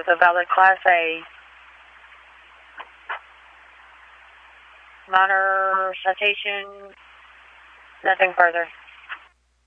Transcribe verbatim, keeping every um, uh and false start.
a valid Class A. Minor citation, nothing further.